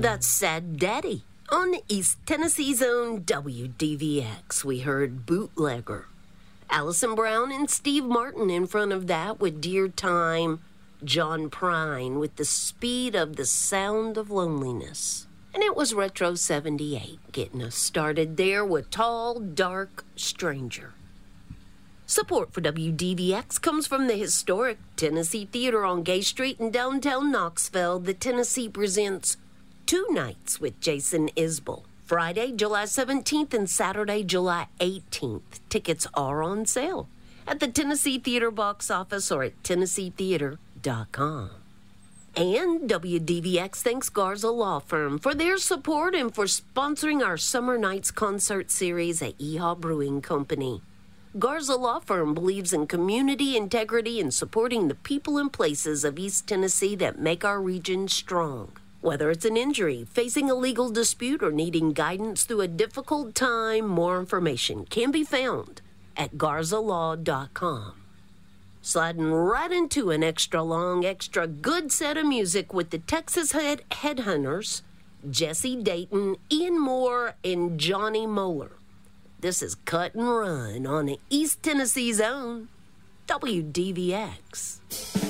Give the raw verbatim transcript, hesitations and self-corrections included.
That's Sad Daddy. On East Tennessee's own W D V X, we heard Bootlegger. Alison Brown and Steve Martin in front of that with Dear Time. John Prine with The Speed of the Sound of Loneliness. And it was Retro seventy-eight getting us started there with Tall, Dark Stranger. Support for W D V X comes from the historic Tennessee Theater on Gay Street in downtown Knoxville. The Tennessee presents Two Nights with Jason Isbell. Friday, July seventeenth and Saturday, July eighteenth. Tickets are on sale at the Tennessee Theater box office or at tennessee theater dot com. And W D V X thanks Garza Law Firm for their support and for sponsoring our Summer Nights concert series at Yeehaw Brewing Company. Garza Law Firm believes in community integrity and supporting the people and places of East Tennessee that make our region strong. Whether it's an injury, facing a legal dispute, or needing guidance through a difficult time, more information can be found at garza law dot com. Sliding right into an extra long, extra good set of music with the Texas Head Headhunters, Jesse Dayton, Ian Moore, and Johnny Moeller. This is Cut and Run on East Tennessee's own W D V X.